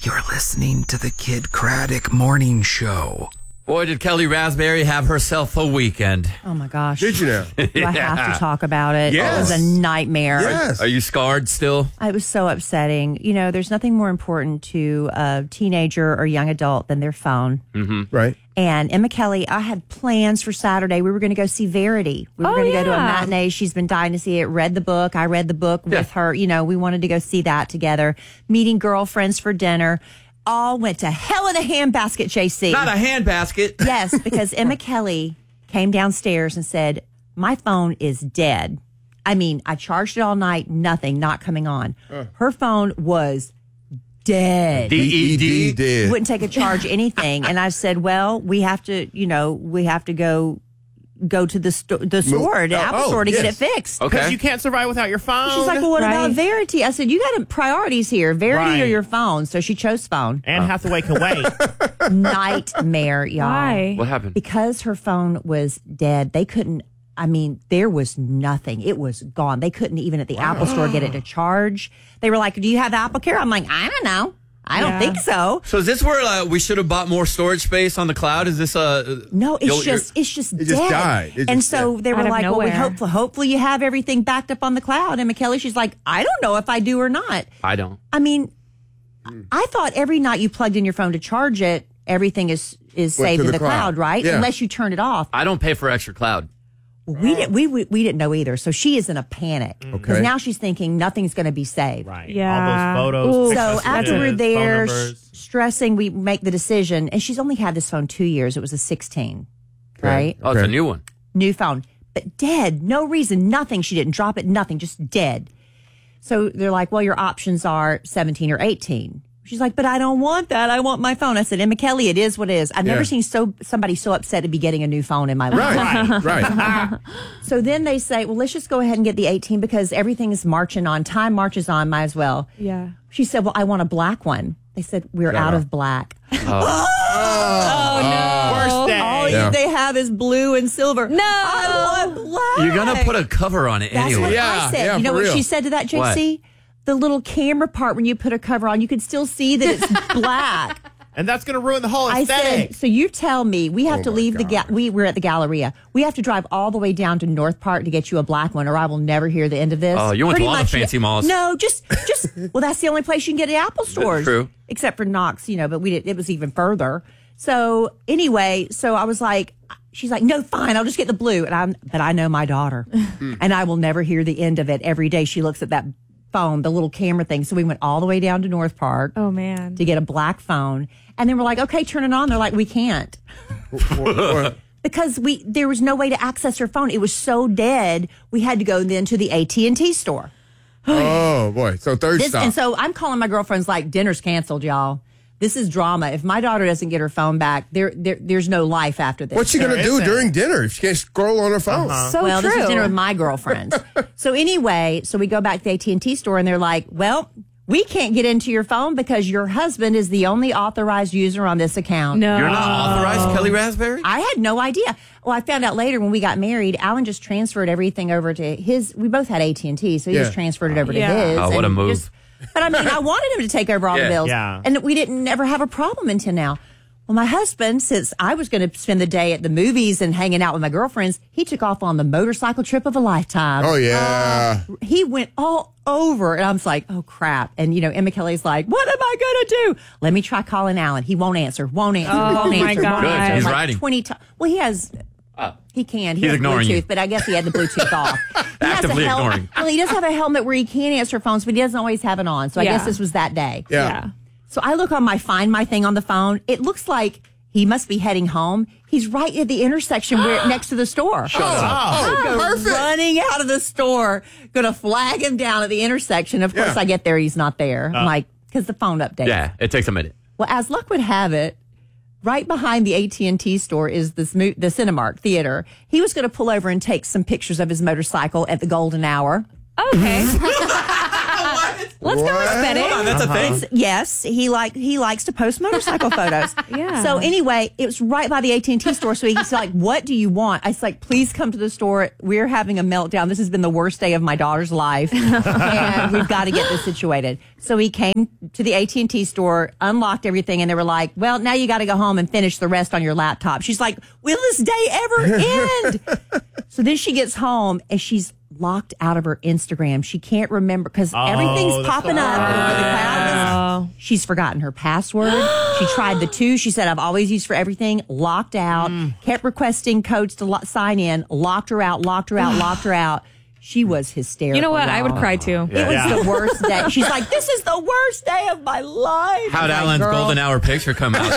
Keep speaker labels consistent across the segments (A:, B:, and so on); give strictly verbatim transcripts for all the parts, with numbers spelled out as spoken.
A: You're listening to the Kid Craddock Morning Show.
B: Boy, did Kelly Raspberry have herself a weekend.
C: Oh, my gosh.
D: Did you now?
C: Do I have to talk about it?
D: Yes.
C: It was a nightmare.
D: Yes.
B: Are you scarred still?
C: It was so upsetting. You know, there's nothing more important to a teenager or young adult than their phone.
B: Mm-hmm.
D: Right.
C: And Emma Kelly, I had plans for Saturday. We were going to go see Verity. We were
E: Oh,
C: going to go to a
E: yeah.
C: matinee. She's been dying to see it. Read the book. I read the book
B: Yeah.
C: with her. You know, we wanted to go see that together. Meeting girlfriends for dinner. All went to hell in a handbasket, J C.
B: Not a handbasket.
C: Yes, because Emma Kelly came downstairs and said, my phone is dead. I mean, I charged it all night, nothing, not coming on. Her phone was dead.
B: D E D.
D: did.
C: Wouldn't take a charge, anything. And I said, well, we have to, you know, we have to go go to the, sto- the store, the
D: oh,
C: Apple
D: oh,
C: store to get it
D: yes.
C: fixed.
B: Okay.
F: Because you can't survive without your phone.
C: She's like, well, what about
E: Right.
C: Verity? I said, you got priorities here, Verity or
F: Right.
C: your phone. So she chose phone.
F: Anne Hathaway can wait.
C: Nightmare, y'all.
E: Why?
B: What happened?
C: Because her phone was dead, they couldn't. I mean, there was nothing. It was gone. They couldn't even at the Apple store get it to charge. They were like, do you have Apple Care? I'm like, I don't know. I don't
E: Yeah.
C: think so.
B: So is this where uh, we should have bought more storage space on the cloud? Is this uh
C: No, it's
B: you'll-
C: just it's just
D: It
C: dead.
D: just died. It
C: and
D: just-
C: so they were
E: Out of
C: like, well, we
E: nowhere.
C: hope, hopefully you have everything backed up on the cloud. And McKelly, she's like, I don't know if I do or not.
B: I don't.
C: I mean, I thought every night you plugged in your phone to charge it, everything is is
D: Went
C: saved
D: to
C: in
D: the
C: the cloud,
D: cloud.
C: right?
D: Yeah.
C: Unless you turn it off.
B: I don't pay for extra cloud.
C: We didn't. We, we we didn't know either. So she is in a panic because
D: Okay.
C: now she's thinking nothing's going to be saved.
F: Right.
E: Yeah.
F: All those photos.
E: Ooh.
F: text
C: So
F: messages,
C: after we're
F: phone
C: there,
F: numbers.
C: s- stressing, we make the decision, and she's only had this phone two years. It was a sixteen,
D: Okay.
C: right?
B: Oh, it's a
D: Okay.
B: new one.
C: New phone, but dead. No reason. Nothing. She didn't drop it. Nothing. Just dead. So they're like, well, your options are seventeen or eighteen. She's like, but I don't want that. I want my phone. I said, Emma Kelly, it is what it is. I've never
D: Yeah.
C: seen so somebody so upset to be getting a new phone in my life.
D: Right. Right.
C: So then they say, well, let's just go ahead and get the eighteen because everything is marching on. Time marches on. Might as well.
E: Yeah.
C: She said, well, I want a black one. They said, we're out of black.
F: Worst day.
C: All
D: Yeah.
C: they have is blue and silver.
E: No.
C: I want black.
B: You're gonna put a cover on it
C: That's
B: anyway.
C: what
D: Yeah,
C: I said.
D: yeah,
C: you know
D: for
C: what
D: real.
C: she said to that, J C? The little camera part when you put a cover on, you could still see that it's black.
F: And that's going to ruin the whole
C: I
F: aesthetic.
C: said, so you tell me we have
D: Oh
C: to
D: my
C: leave the ga-
D: God.
C: we we're at the Galleria. We have to drive all the way down to North Park to get you a black one, or I will never hear the end of this.
B: Oh, you went to
C: Pretty
B: a lot of
C: much,
B: fancy malls.
C: No, just just well, that's the only place you can get at Apple stores.
B: True.
C: Except for Knox, you know, but we did. It was even further. So anyway, so I was like, she's like, no, fine, I'll just get the blue. And I'm, but I know my daughter, and I will never hear the end of it. Every day she looks at that phone, the little camera thing. So we went all the way down to North Park
E: Oh, man.
C: to get a black phone. And then we're like, okay, turn it on. They're like, we can't. Because we there was no way to access her phone. It was so dead. We had to go then to the A T and T store.
D: Oh boy. So third
C: This,
D: stop.
C: and so I'm calling my girlfriends like, dinner's canceled, y'all. This is drama. If my daughter doesn't get her phone back, there, there there's no life after this.
D: What's she gonna
F: There
D: do
F: isn't.
D: during dinner if she can't scroll on her phone?
E: So
C: well,
E: true.
C: this is dinner with my girlfriends. So anyway, so we go back to the A T and T store and they're like, well, we can't get into your phone because your husband is the only authorized user on this account.
E: No.
B: You're not authorized, Kelly Raspberry?
C: I had no idea. Well, I found out later when we got married, Alan just transferred everything over to his. We both had A T and T, so he
D: Yeah.
C: just transferred it over to
E: Yeah.
C: his.
B: Oh, what a
C: and
B: move.
C: just- but I mean, I wanted him to take over all
B: Yeah.
C: the bills,
F: Yeah.
C: and we didn't never have a problem until now. Well, my husband, since I was going to spend the day at the movies and hanging out with my girlfriends, he took off on the motorcycle trip of a lifetime.
D: Oh yeah.
C: He went all over, and I was like, oh, crap. And, you know, Emma Kelly's like, what am I going to do? Let me try calling Alan. He won't answer, won't answer,
E: Oh,
C: won't
E: my
C: answer, won't
E: God.
C: answer.
E: Good.
B: He's
C: Like
B: writing.
C: twenty times. Well, he has, he can. He
B: He's
C: has
B: ignoring
C: Bluetooth,
B: you.
C: but I guess he had the Bluetooth off. He has
B: Actively
C: a hel-
B: ignoring.
C: Well, he does have a helmet where he can answer phones, but he doesn't always have it on. So I
E: Yeah.
C: guess this was that day.
D: Yeah.
E: Yeah.
C: So I look on my Find My thing on the phone. It looks like he must be heading home. He's right at the intersection where next to the store.
D: Oh, oh,
C: Go
D: perfect.
C: running out of the store, gonna flag him down at the intersection. Of course,
D: Yeah.
C: I get there, he's not there. I'm like, because the phone update.
B: Yeah, it takes a minute.
C: Well, as luck would have it, right behind the A T and T store is this mo- the Cinemark Theater. He was going to pull over and take some pictures of his motorcycle at the golden hour.
E: Okay. Let's go aesthetic.
B: Come on, that's a thing.
C: Yes, he like he likes to post motorcycle photos.
E: Yeah.
C: So anyway, it was right by the A T and T store. So he's like, "What do you want?" I was like, "Please come to the store. We're having a meltdown. This has been the worst day of my daughter's life, and we've got to get this situated." So he came to the A T and T store, unlocked everything, and they were like, "Well, now you got to go home and finish the rest on your laptop." She's like, "Will this day ever end?" So then she gets home and she's locked out of her Instagram. She can't remember because
F: Oh,
C: everything's
F: that's
C: popping up. over the cloud. She's forgotten her password. She tried the two. She said, "I've always used for everything." Locked out. Kept requesting codes to lo- sign in. Locked her out. Locked her out. Locked her out. She was hysterical.
E: You know what? I would
C: y'all.
E: cry too.
C: It was the worst day. She's like, "This is the worst day of my life."
B: How'd
C: I'm like,
B: Alan's
C: "Girl."
B: golden hour picture come out?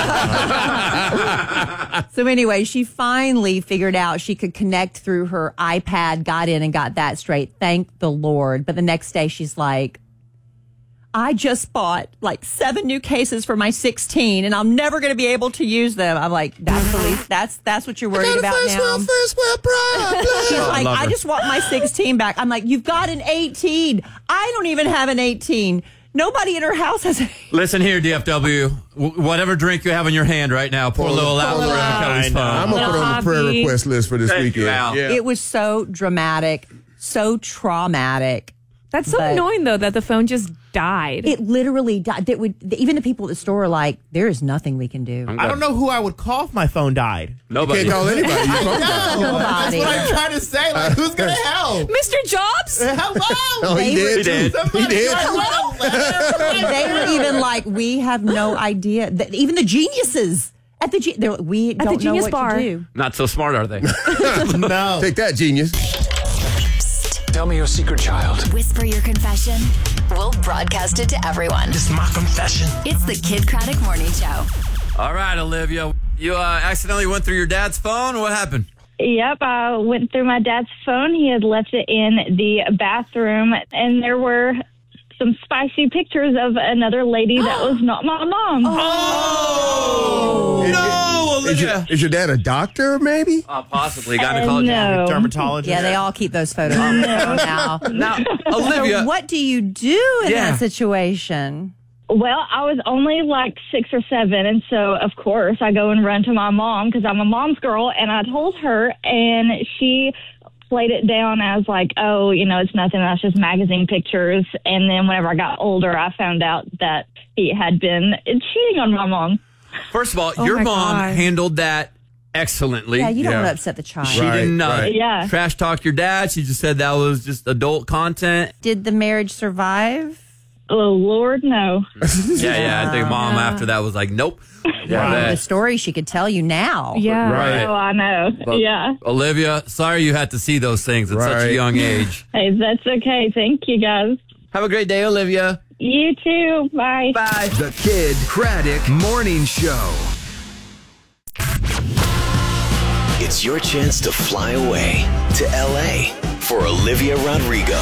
C: So anyway, she finally figured out she could connect through her iPad, got in and got that straight. Thank the Lord. But the next day she's like, "I just bought like seven new cases for my sixteen and I'm never going to be able to use them." I'm like, "That's the least, that's, that's what you're worried about now."
D: First world problem.
C: She's like,
B: love
C: "I
B: her.
C: just want my sixteen back." I'm like, "You've got an eighteen. I don't even have an eighteen. Nobody in her house has an
B: Listen here, D F W. W- whatever drink you have in your hand right now, pour a little out
D: Pour a
B: for
D: little
B: Anna
D: out.
B: Kelly's
F: I know.
B: phone.
D: I'm going to put on the prayer
E: Hobby.
D: request list for this
B: Thank you,
D: weekend.
B: Al.
D: Yeah.
C: It was so dramatic, so traumatic.
E: That's so
C: But-
E: annoying though that the phone just died.
C: It literally died. That would even the people at the store are like, "There is nothing we can do."
F: I don't know who I would call if my phone died.
B: Nobody.
D: Can't call anybody. You phone call.
F: No, that's
C: Nobody.
F: what I'm trying to say. Like, who's gonna help?
E: Mister Jobs?
F: Hello.
D: Oh, he
C: They
D: did.
B: He did.
D: too. He
F: Somebody
D: did.
F: write a letter.
C: They were even like, "We have no idea." Th- Even the geniuses at the ge- they're like, "We don't
E: the
C: know
E: Genius
C: what
E: Bar.
C: to do."
B: Not so smart, are they?
F: No.
D: Take that, genius.
A: Tell me your secret, child.
G: Whisper your confession. We'll broadcast it to everyone.
A: This is my confession.
G: It's the Kid Craddock Morning Show.
B: All right, Olivia. You uh, accidentally went through your dad's phone? What happened?
H: Yep, I went through my dad's phone. He had left it in the bathroom, and there were some spicy pictures of another lady that was not my mom.
B: Oh, no,
D: Is your,
B: Olivia.
D: is your dad a doctor, maybe?
B: Uh, possibly.
H: Uh,
B: Gynecologist.
H: no.
F: Dermatologist.
C: Yeah, they all keep those photos on their phone now.
B: Now,
C: So
B: Olivia.
C: what do you do in
B: Yeah.
C: that situation?
H: Well, I was only like six or seven, and so, of course, I go and run to my mom because I'm a mom's girl, and I told her, and she played it down as like, "Oh, you know, it's nothing. That's just magazine pictures." And then whenever I got older, I found out that he had been cheating on my mom.
B: First of all,
E: Oh
B: your
E: my
B: mom
E: God.
B: handled that excellently.
C: Yeah, you don't
D: Yeah.
C: want to upset the child.
B: She
D: Right,
B: didn't uh,
D: right.
H: Yeah.
B: trash talk your dad. She just said that was just adult content.
C: Did the marriage survive?
H: Oh, Lord, no.
B: Yeah, yeah. I think mom after that was like, nope. Yeah,
C: The story she could tell you now.
E: Yeah.
B: Right.
H: Oh, I know.
B: But,
H: yeah.
B: Olivia, sorry you had to see those things at such a
D: Right.
B: young age.
H: Hey, that's okay. Thank you, guys.
B: Have a great day, Olivia.
H: You too. Bye.
B: Bye.
A: The Kid Craddock Morning Show.
I: It's your chance to fly away to L A for Olivia Rodrigo.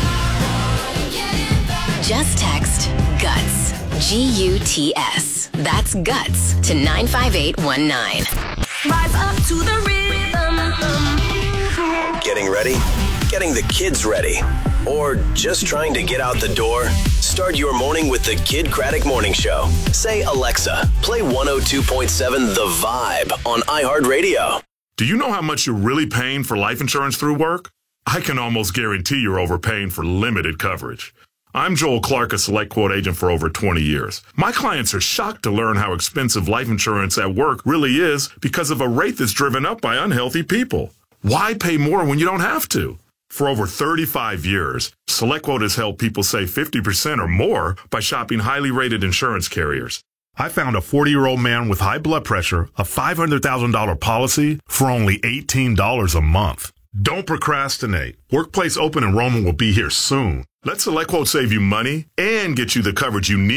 G: Just text GUTS. G U T S. That's GUTS to nine five eight one nine. Rise up to the rhythm.
I: Getting ready? Getting the kids ready? Or just trying to get out the door? Start your morning with the Kid Craddock Morning Show. Say, Alexa, play one oh two point seven The Vibe on iHeartRadio.
J: Do you know how much you're really paying for life insurance through work? I can almost guarantee you're overpaying for limited coverage. I'm Joel Clark, a Select Quote agent for over twenty years. My clients are shocked to learn how expensive life insurance at work really is because of a rate that's driven up by unhealthy people. Why pay more when you don't have to? For over thirty-five years, SelectQuote has helped people save fifty percent or more by shopping highly rated insurance carriers. I found a forty-year-old man with high blood pressure, a five hundred thousand dollars policy for only eighteen dollars a month. Don't procrastinate. Workplace open enrollment will be here soon. Let SelectQuote save you money and get you the coverage you need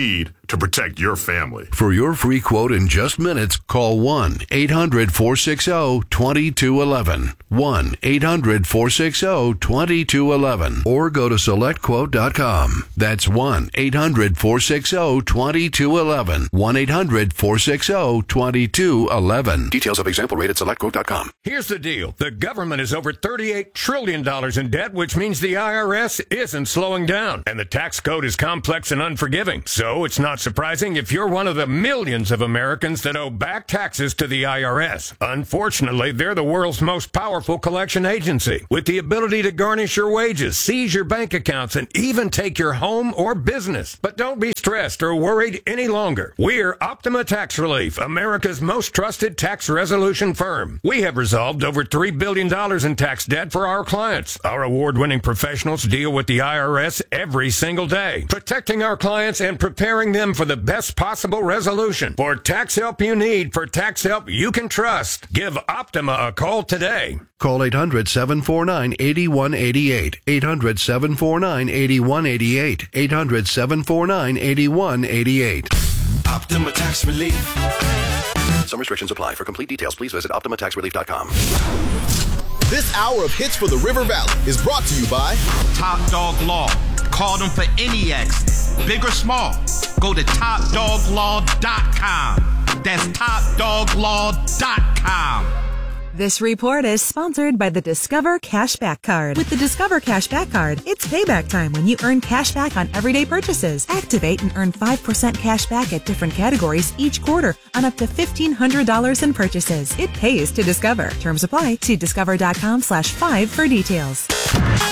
J: to protect your family.
K: For your free quote in just minutes, call one eight hundred four six zero two two one one. one eight hundred four six zero two two one one. Or go to select quote dot com. That's one eight hundred four six zero two two one one. one eight hundred four six zero two two one one. Details of example rate at select quote dot com.
L: Here's the deal. The government is over thirty-eight trillion dollars in debt, which means the I R S isn't slowing down. And the tax code is complex and unforgiving. So it's not surprising if you're one of the millions of Americans that owe back taxes to the I R S. Unfortunately, they're the world's most powerful collection agency, with the ability to garnish your wages, seize your bank accounts, and even take your home or business. But don't be stressed or worried any longer. We're Optima Tax Relief, America's most trusted tax resolution firm. We have resolved over three billion dollars in tax debt for our clients. Our award-winning professionals deal with the I R S every single day, protecting our clients and preparing them for the best possible resolution. For tax help you need, for tax help you can trust, give Optima a call today.
K: Call eight hundred seven four nine eight one eight eight. eight hundred seven four nine eight one eight eight. eight hundred seven four nine eight one eight eight.
I: Optima Tax Relief.
K: Some restrictions apply. For complete details, please visit optima tax relief dot com.
M: This hour of hits for the River Valley is brought to you by
N: Top Dog Law. Call them for any accident, big or small. Go to top dog law dot com. That's top dog law dot com.
O: This report is sponsored by the Discover Cashback Card. With the Discover Cashback Card, it's payback time when you earn cash back on everyday purchases. Activate and earn five percent cash back at different categories each quarter on up to fifteen hundred dollars in purchases. It pays to Discover. Terms apply. See discover dot com slash five for details.